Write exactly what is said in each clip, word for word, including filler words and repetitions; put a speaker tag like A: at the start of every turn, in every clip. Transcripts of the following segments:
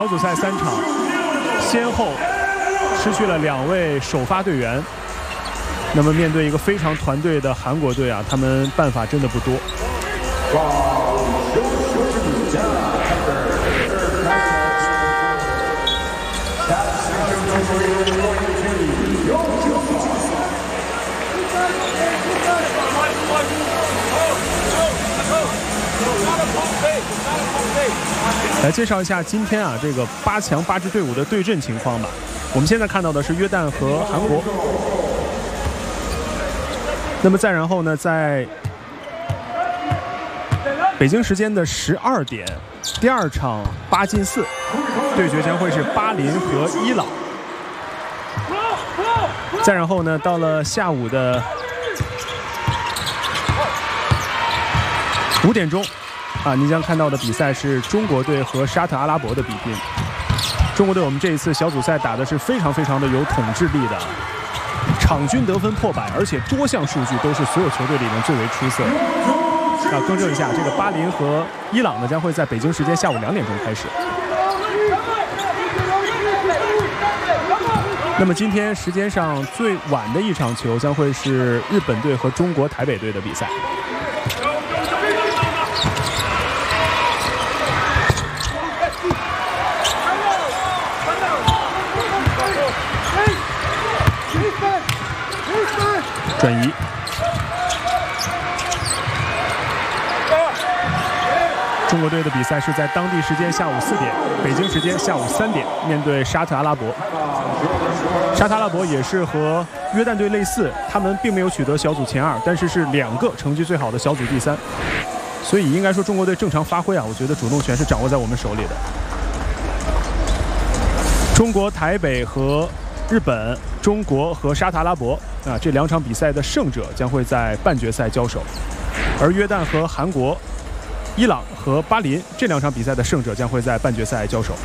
A: 小组赛三场，先后失去了两位首发队员。那么面对一个非常团队的韩国队啊，他们办法真的不多。来介绍一下今天啊这个八强八支队伍的对阵情况吧。我们现在看到的是约旦和韩国。那么再然后呢，在北京时间的十二点，第二场八进四对决将会是巴林和伊朗。再然后呢，到了下午的五点钟。啊，您将看到的比赛是中国队和沙特阿拉伯的比拼。中国队我们这一次小组赛打的是非常非常的有统治力的，场均得分破百，而且多项数据都是所有球队里面最为出色的。啊，更正一下，这个巴林和伊朗呢将会在北京时间下午两点钟开始。那么今天时间上最晚的一场球将会是日本队和中国台北队的比赛。转移，中国队的比赛是在当地时间下午四点，北京时间下午三点，面对沙特阿拉伯。沙特阿拉伯也是和约旦队类似，他们并没有取得小组前二，但是是两个成绩最好的小组第三，所以应该说中国队正常发挥啊，我觉得主动权是掌握在我们手里的。中国台北和日本、中国和沙特阿拉伯啊，这两场比赛的胜者将会在半决赛交手，而约旦和韩国、伊朗和巴林这两场比赛的胜者将会在半决赛交手。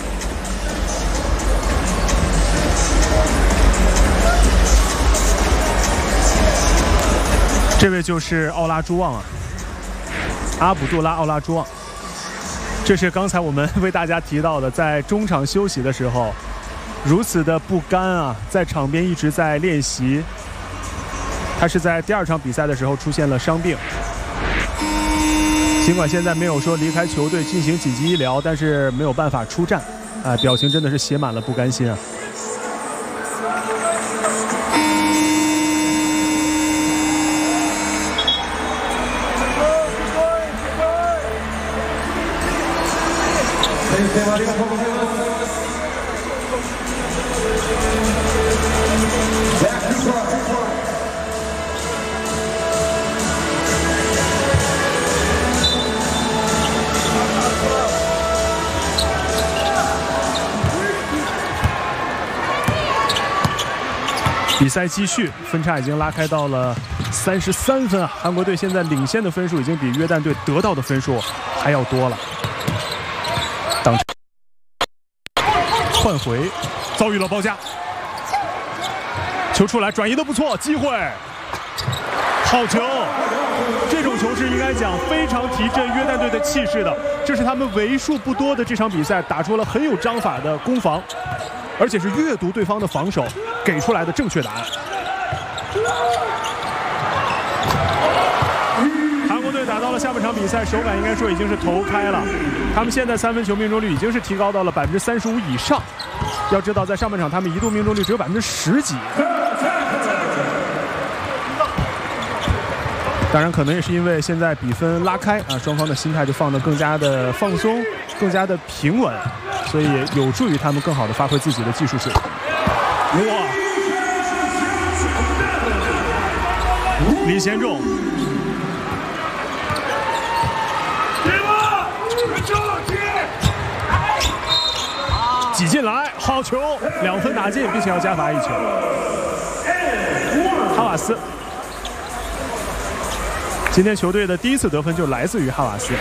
A: 这位就是奥拉朱旺啊，阿卜杜拉·奥拉朱旺。这是刚才我们为大家提到的，在中场休息的时候如此的不甘啊，在场边一直在练习。他是在第二场比赛的时候出现了伤病，尽管现在没有说离开球队进行紧急医疗，但是没有办法出战啊，表情真的是写满了不甘心啊。比赛继续，分差已经拉开到了三十三分啊！韩国队现在领先的分数已经比约旦队得到的分数还要多了。挡换回，遭遇了包夹，球出来，转移的不错，机会，好球！这种球是应该讲非常提振约旦队的气势的，这是他们为数不多的这场比赛打出了很有章法的攻防，而且是阅读对方的防守给出来的正确答案。韩国队打到了下半场比赛，手感应该说已经是投开了，他们现在三分球命中率已经是提高到了百分之三十五以上。要知道，在上半场他们一度命中率只有百分之十几。当然，可能也是因为现在比分拉开啊，双方的心态就放得更加的放松，更加的平稳，所以有助于他们更好的发挥自己的技术水平。哇！李贤仲，挤进来，好球，两分打进，并且要加罚一球。哈瓦斯。今天球队的第一次得分就来自于哈瓦斯。